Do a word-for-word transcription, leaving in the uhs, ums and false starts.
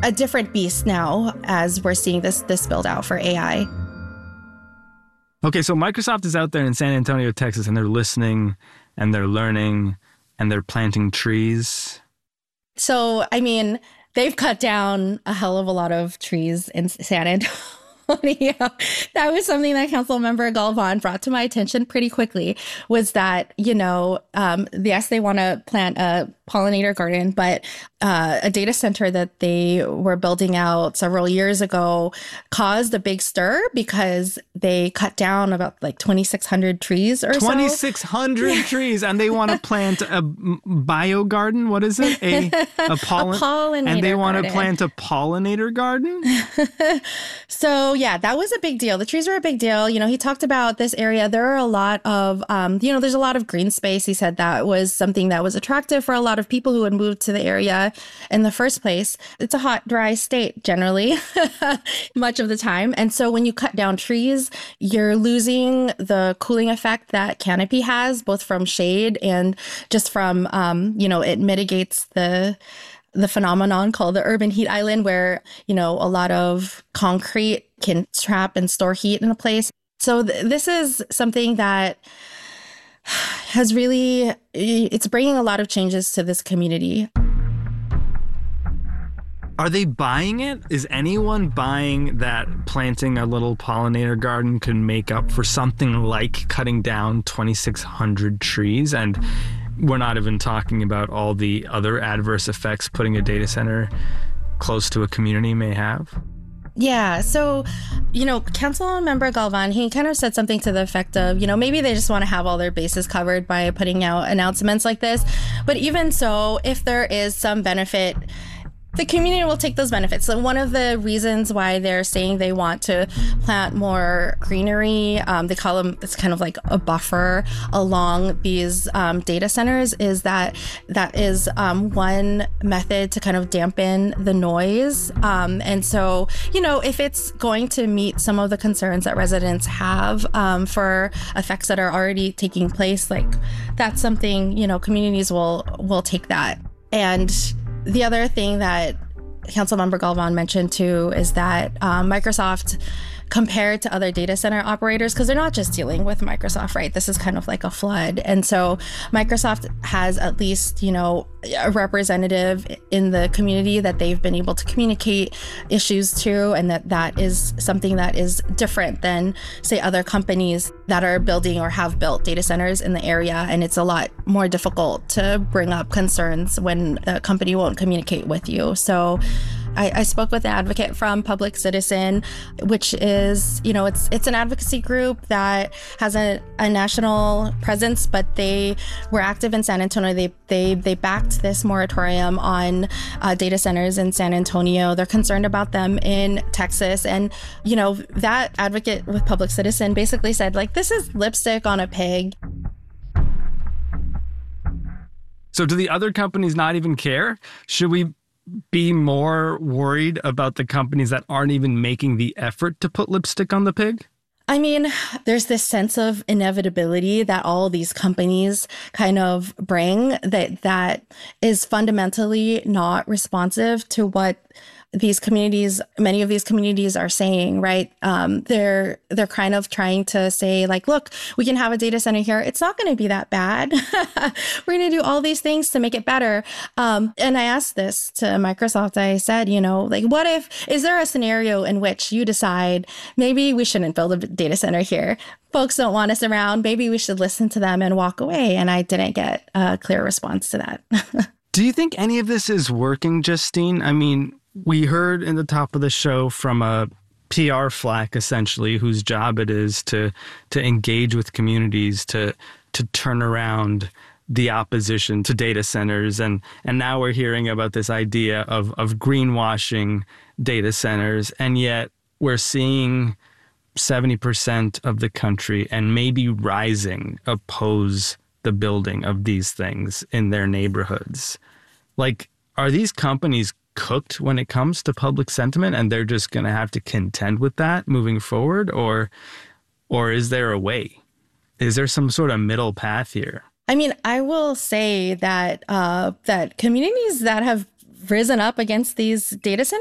a different beast now as we're seeing this this build out for A I. Okay, so Microsoft is out there in San Antonio, Texas, and they're listening and they're learning and they're planting trees. So, I mean, they've cut down a hell of a lot of trees in San Antonio. That was something that Councilmember Galvan brought to my attention pretty quickly, was that, you know, um, yes, they want to plant a pollinator garden, but uh, a data center that they were building out several years ago caused a big stir because they cut down about like twenty-six hundred trees or so. twenty-six hundred trees, and they want to plant a bio garden. What is it? A, a, pollen- a pollinator And they want garden. to plant a pollinator garden? So, yeah, that was a big deal. The trees are a big deal. You know, he talked about this area. There are a lot of, um, you know, there's a lot of green space. He said that was something that was attractive for a lot of people who had moved to the area in the first place. It's a hot, dry state generally, much of the time. And so when you cut down trees, you're losing the cooling effect that canopy has, both from shade and just from, um, you know, it mitigates the the phenomenon called the urban heat island, where, you know, a lot of concrete can trap and store heat in a place. So th- this is something that has really, it's bringing a lot of changes to this community. Are they buying it? Is anyone buying that planting a little pollinator garden can make up for something like cutting down twenty-six hundred trees? And we're not even talking about all the other adverse effects putting a data center close to a community may have. Yeah. So, you know, Councilmember Galvan, he kind of said something to the effect of, you know, maybe they just want to have all their bases covered by putting out announcements like this. But even so, if there is some benefit, the community will take those benefits. So one of the reasons why they're saying they want to plant more greenery, um, they call them, it's kind of like a buffer along these um, data centers, is that that is um, one method to kind of dampen the noise. Um, and so, you know, if it's going to meet some of the concerns that residents have um, for effects that are already taking place, like that's something, you know, communities will will take that. And the other thing that Councilmember Galvan mentioned too is that um, Microsoft, compared to other data center operators, because they're not just dealing with Microsoft, right? This is kind of like a flood. And so Microsoft has at least, you know, a representative in the community that they've been able to communicate issues to, and that that is something that is different than, say, other companies that are building or have built data centers in the area. And it's a lot more difficult to bring up concerns when the company won't communicate with you. So I, I spoke with an advocate from Public Citizen, which is, you know, it's it's an advocacy group that has a, a national presence, but they were active in San Antonio. They they they backed this moratorium on uh, data centers in San Antonio. They're concerned about them in Texas. And, you know, that advocate with Public Citizen basically said, like, this is lipstick on a pig. So do the other companies not even care? Should we be more worried about the companies that aren't even making the effort to put lipstick on the pig? I mean, there's this sense of inevitability that all these companies kind of bring that that is fundamentally not responsive to what these communities, many of these communities are saying, right? Um, they're they're kind of trying to say, like, look, we can have a data center here. It's not going to be that bad. We're going to do all these things to make it better. Um, and I asked this to Microsoft. I said, you know, like, what if, is there a scenario in which you decide maybe we shouldn't build a data center here? Folks don't want us around. Maybe we should listen to them and walk away. And I didn't get a clear response to that. Do you think any of this is working, Justine? I mean, we heard in the top of the show from a P R flack, essentially, whose job it is to to engage with communities, to to turn around the opposition to data centers. And and now we're hearing about this idea of, of greenwashing data centers. And yet we're seeing seventy percent of the country, and maybe rising, oppose the building of these things in their neighborhoods. Like, are these companies cooked when it comes to public sentiment, and they're just going to have to contend with that moving forward? Or or is there a way? Is there some sort of middle path here? I mean, I will say that uh, that communities that have risen up against these data centers